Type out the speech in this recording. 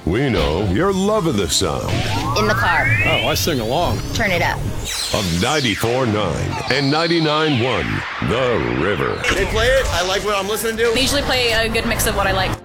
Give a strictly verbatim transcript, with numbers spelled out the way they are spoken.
We know you're loving the sound In the car. Oh, I sing along. Turn it up. of ninety-four point nine and ninety-nine point one The River. They play it. I like what I'm listening to. They usually play a good mix of what I like.